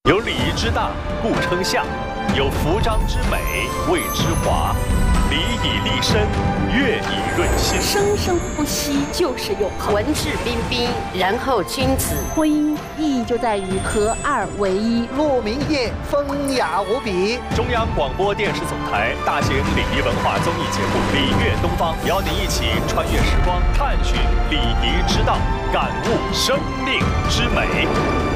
有礼仪之大，故称相；有服装之美，谓之华。礼以立身，乐以润心。 生生不息，就是永恒。 文质彬彬，然后君子。 婚姻意义就在于合二为一。 鹿鸣夜，风雅无比。 中央广播电视总台大型礼仪文化综艺节目《礼乐东方》，邀您一起穿越时光，探寻礼仪之道，感悟生命之美。